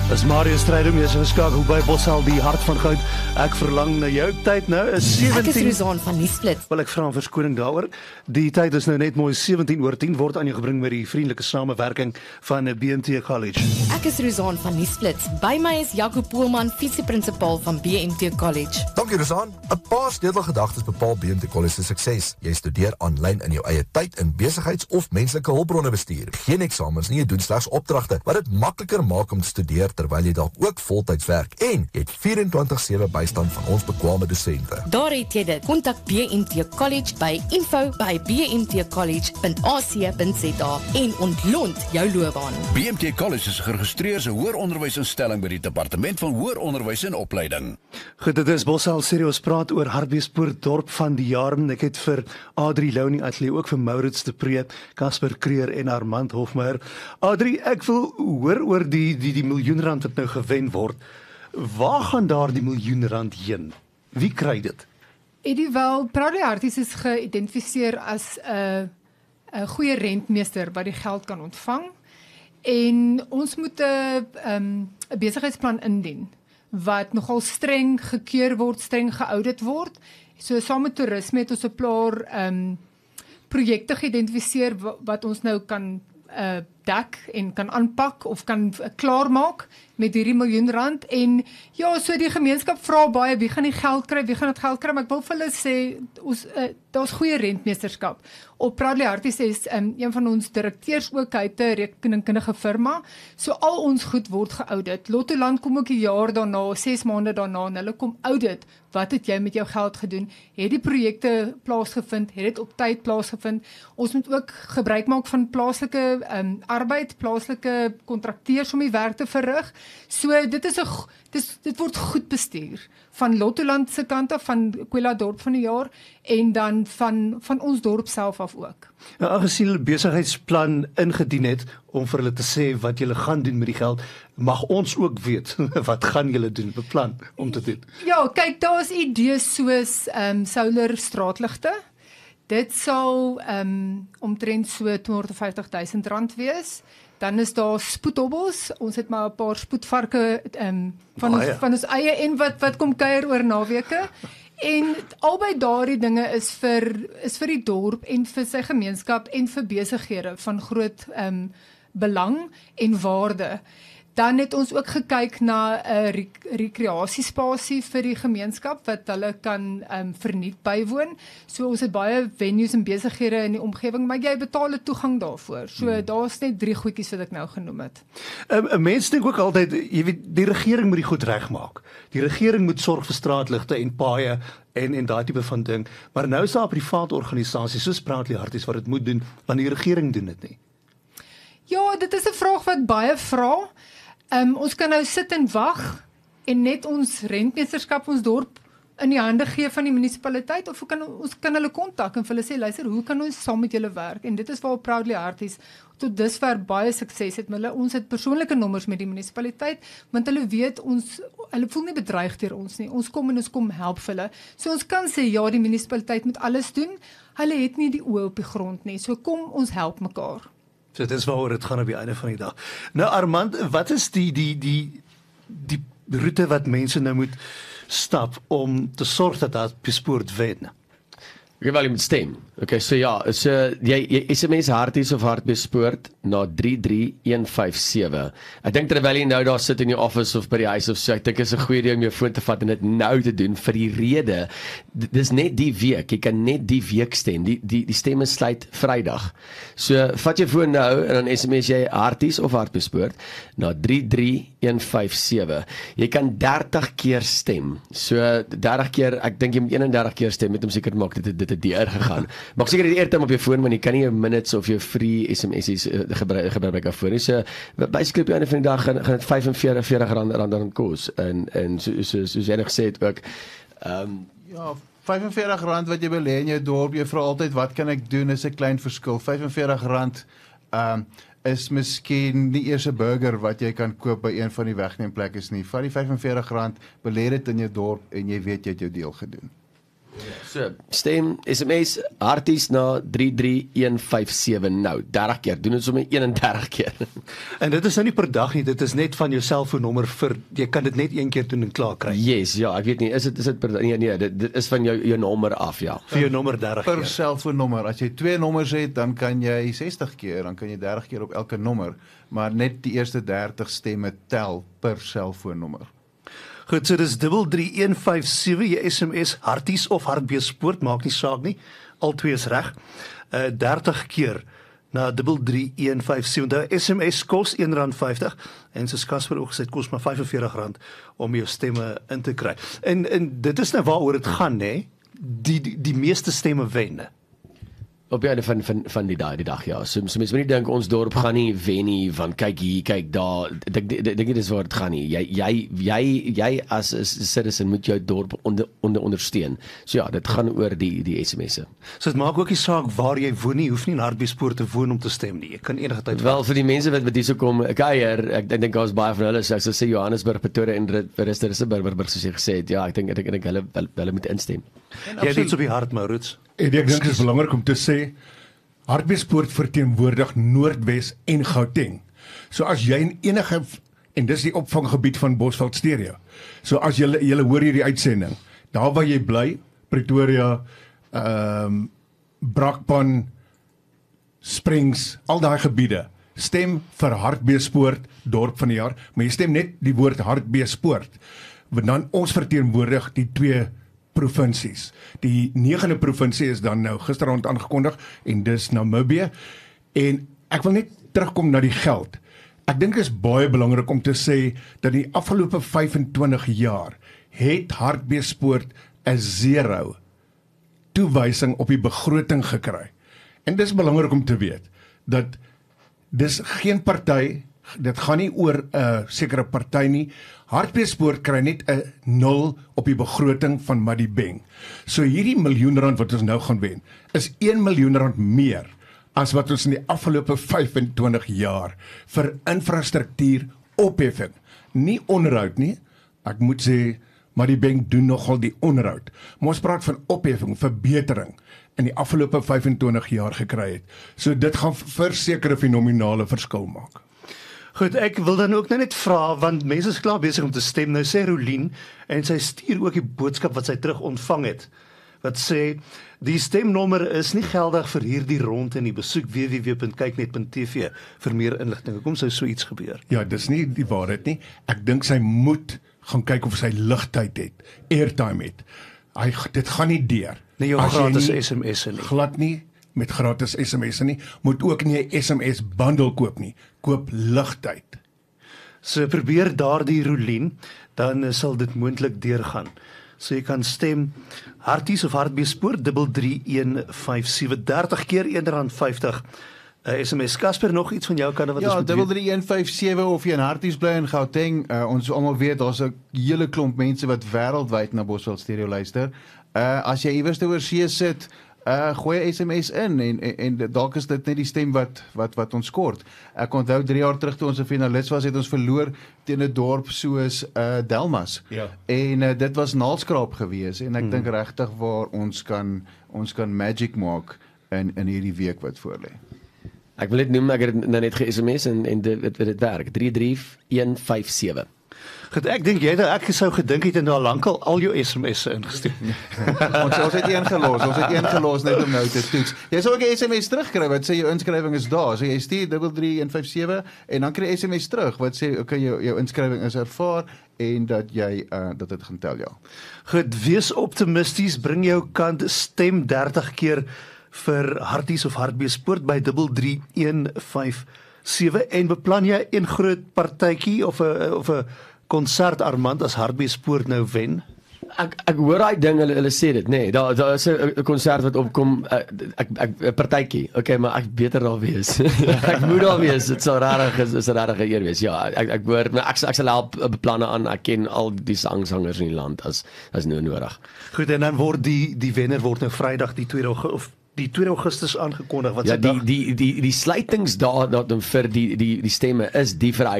Is Mario Strydom, jy is geskakel by Boshal, die hart van goud. Ek verlang na jou tyd nou, is 17... Ek is Rosanne van Nuusplit. Wel, ek vra 'n verskoning daaroor. Die tyd is nou net mooi 17:10 word aan jou gebring met die vriendelike samewerking van BMT College. Ek is Rosanne van Nuusplit. By my is Jaco Poelman, visieprinsipal van BMT College. Dankie Rosanne. 'n Paar sleutelgedagtes bepaal BMT College se sukses. Jy studeer aanlyn in jou eie tyd in besigheids- of menslike hulpbronne bestuur. Geen eksamens nie, jy doen slegs opdragte wat dit makliker maak om te studeer terwyl jy dalk ook voltyds werk. En jy het 24/7 bystand van ons bekwame dosente. Daar het jy dit. Kontak BMT College by info@bmtcollege.ac.za en ontlont jou loopbaan. BMT College is geregistreer as 'n hoëronderwysinstelling by die Departement van Hoër Onderwys en Opleiding. Goed, dit is Boshal Serios praat oor Hartbeespoort dorp van die jaar. Ek het vir Adri Lou in die ateljee, ook vir Maurits de Pre, Casper Creer en Armand Hofmeyer. Adri, ek wil hoor oor die miljoen rand wat nou gewen word. Waar gaan daar die miljoen rand heen? Wie kry dit? Eddie, wel, Proudly Harties is geïdentifiseer as 'n goeie rentmeester wat die geld kan ontvang. En ons moet 'n besigheidsplan indien wat nogal streng gekeur word, streng geaudit word. So saam met toerisme het ons 'n paar projekte geïdentifiseer wat ons nou kan dek en kan aanpak of kan klaarmaak met hierdie miljoen rand. En ja, so die gemeenskap vra baie, wie gaan die geld kry, maar ek wil vir hulle sê, daar's goeie rentmeesterskap. Op Proudly Harties is een van ons direkteurs ook, hy het 'n rekeningkundige firma, so al ons goed word geaudit. Lottoland kom ook 'n jaar daarna, 6 maande daarna, en hulle kom audit, wat het jy met jou geld gedoen? Het die projekte plaasgevind? Het dit op tyd plaasgevind? Ons moet ook gebruik maak van plaaslike arbeid, plaaslike kontrakteurs om die werk te verrig. So dit word goed bestuur van Lottoland se kant af, van Kwela dorp van die jaar en dan van ons dorp self af ook. Nou, aangesien hulle besigheidsplan ingedien het om vir hulle te sê wat julle gaan doen met die geld, mag ons ook weet wat gaan julle doen, beplan om te doen. Ja, kyk, daar is idees soos solar straatligte. Dit sal omtrent so R250,000 wees. Dan is daar spoedhobbels. Ons het maar 'n paar spoedvarke van ons eie en wat kom kuier oor naweke. En albei daardie dinge is vir die dorp en vir sy gemeenskap en vir besighede van groot belang en waarde. Dan het ons ook gekyk na 'n rekreasiespasie vir die gemeenskap wat hulle kan vernuut bywoon. So ons het baie venues en besighede in die omgewing, maar jy betaal 'n toegang daarvoor. So daar's net 3 goedjies wat ek nou genoem het. 'n Mens dink ook altyd, jy weet, die regering moet die goed regmaak. Die regering moet sorg vir straatligte en paaie en daai tipe van ding. Maar nou is daar 'n private organisasie soos Proudly Harties wat dit moet doen, want die regering doen dit nie. Ja, dit is 'n vraag wat baie vra. Ons kan nou sit en wag en net ons rentmeesterskap ons dorp in die hande gee van die munisipaliteit, of ons kan hulle kontak en vir hulle sê, luister, hoe kan ons saam met julle werk? En dit is waar Proudly Harties tot dusver baie sukses het met hulle. Ons het persoonlike nommers met die munisipaliteit, want hulle weet hulle voel nie bedreig deur ons nie. Ons kom help vir hulle. So ons kan sê, ja, die munisipaliteit moet alles doen. Hulle het nie die oë op die grond nie. So kom ons help mekaar. So dit is waaroor dit gaan op die einde van die dag. Nou Armand, wat is die roete wat mense nou moet stap om te sorg dat Hartbeespoort wen? Jy wil moet stem. Okay, so ja, jy SMS Harties of Hartbeespoort na 33157. Ek dink terwyl jy nou daar sit in jou office of by die huis of so, ek dink is 'n goeie idee om jou foon te vat en dit nou te doen vir die rede. Dis net die week. Jy kan net die week stem. Die stemme sluit Vrydag. So vat jou foon nou en dan SMS jy Harties of Hartbeespoort na 33157. Jy kan 30 keer stem. So 30 keer, ek dink jy moet 31 keer stem met om seker te maak dit het deur gegaan. Maak seker die airtime op jou foon, want jy kan nie jou minutes of jou free SMS's gebruik daarvoor nie. So basically op die einde van die dag gaan dit R45 dan kos. En soos jy net gesê het ook, ja, R45 wat jy belê in jou dorp, jy vra altyd wat kan ek doen, is 'n klein verskil. R45 is miskien nie eers 'n burger wat jy kan koop by een van die wegneemplekke nie. Vat die R45, belê dit in jou dorp en jy weet jy het jou deel gedoen. So, stem SMS harties na 33157 nou. 30 keer. Doen dit sommer 31 keer. En dit is nou nie per dag nie, dit is net van jou selfoonnommer jy kan dit net een keer doen en klaar kry. Yes, ja, ek weet nie, is dit per nee, dit is van jou nommer af, ja. Vir jou nommer 30 Per keer. selfoonnommer. As jy 2 nommers het, dan kan jy 60 keer, dan kan jy 30 keer op elke nommer, maar net die eerste 30 stemme tel per selfoonnommer. Goed, so dis 33157, jy SMS harties of hartbeespoort, maak nie saak nie, al twee is reg. 30 keer na 33157. Nou, SMS kos R1.50 en soos Casper ook gesê, het kos maar R45 om jou stemme in te kry. En dit is nou waaroor dit gaan, hè? Die meeste stemme wen. Op die einde van die dag, ja. So mense moet nie dink ons dorp gaan nie wen nie, van kyk hier, kyk daar. Dink nie dis waar dit gaan nie. Jy as 'n citizen moet jou dorp ondersteun. So ja, dit gaan oor die SMS'e. So dit maak ook nie saak waar jy woon nie, jy hoef nie in Hartbeespoort te woon om te stem nie. Jy kan enige tyd. Wel vir die mense wat hierso kom, kuier, ek dink daar's baie van hulle, so ek sou sê Johannesburg, Pretoria en Rustenburg soos jy gesê het. Ja, ek dink hulle moet instem. Jy het iets op die hart, Maurits. En ek dink dit is belangrik om te sê, Hartbeespoort verteenwoordig Noordwes en Gauteng. So as jy in enige, en dis die opvanggebied van Bosveld Stereo. So as julle hoor hierdie uitsending, daar waar jy bly, Pretoria, Brakpan, Springs, al daai gebiede, stem vir Hartbeespoort dorp van die jaar, maar jy stem net die woord Hartbeespoort, want dan ons verteenwoordig die twee provinsies. Die 9de provinsie is dan nou gisteraand aangekondig en dis Namibië. En ek wil net terugkom na die geld. Ek dink dit is baie belangrik om te sê dat die afgelope 25 jaar het Hartbeespoort 'n 0 toewysing op die begroting gekry. En dis belangrik om te weet dat dis geen party, dit gaan nie oor 'n sekere party nie. Hartbeespoort kry net 'n 0 op die begroting van Madibeng. So hierdie R1 wat ons nou gaan wen, is R1 meer as wat ons in die afgelope 25 jaar vir infrastruktuur opheffing. Nie onderhoud nie. Ek moet sê Madibeng doen nogal die onderhoud. Maar ons praat van opheffing, verbetering in die afgelope 25 jaar gekry het. So dit gaan versekerde fenominale verskil maak. Goed, ek wil dan ook net vra, want mense is klaar besig om te stem. Nou sê Rolien, en sy stuur ook die boodskap wat sy terug ontvang het, wat sê, die stemnommer is nie geldig vir hierdie ronde nie, besoek www.kyknet.tv vir meer inligting. Hoekom sou so iets gebeur? Ja, dis nie die waarheid nie. Ek dink sy moet gaan kyk of sy ligtyd het, airtime het. Dit gaan nie deur. Nee, jou As jy gratis nie- SMS'e nie. Glad nie met gratis SMS'e nie, moet ook nie 'n SMS bundle koop nie. Koop ligtyd. So probeer daardie Rolien, dan sal dit moontlik deurgaan. So jy kan stem Harties of Hartbeespoort 33157, 30 keer R1.50. SMS Casper, nog iets van jou kant wat Ja, ons moet weet? 33157 of jy in Harties bly in Gauteng, ons almal weet daar's 'n hele klomp mense wat wêreldwyd na Bosveld Stereo luister. As jy iewers oor see sit, gooi 'n SMS in en dalk is dit net die stem wat ons kort. Ek onthou 3 jaar terug toe ons 'n finalis was, het ons verloor teen 'n dorp soos Delmas. Ja. En dit was naalskraap gewees en ek dink regtig waar ons kan magic maak in hierdie week wat voorlê. Ek wil net noem, ek het nou net ge-SMS en dit werk. 33157. Goed, ek dink ek sou gedink het en nou lankal al jou SMS'e ingestuur. ons het een gelos net om nou te toets. Jy sal ook 'n SMS terugkry wat sê jou inskrywing is daar. So jy stuur 33157 en dan kry jy 'n SMS terug wat sê okay, jou inskrywing is ervaar en dat jy dat dit gaan tel, ja. Goed, wees optimisties, bring jou kant, stem 30 keer vir Harties of Hartbeespoort by 33157 en beplan jy 'n groot partytjie of 'n konsert Armand as Hartbeespoort nou wen? Ek hoor daai ding hulle sê dit, nee, daar is 'n konsert wat opkom, 'n partytjie. Okay, maar ek beter daar wees. Ek moet daar wees. Dit sal regtig is 'n regte eer wees. Ja, ek hoor, maar ek sal help beplanne aan. Ek ken al die sangers in die land as nou nodig. Goed, en dan word die wenner word nou Vrydag die 2 Augustus aangekondig. Wat Ja, se dag? die sluitingsdatum vir die stemme is die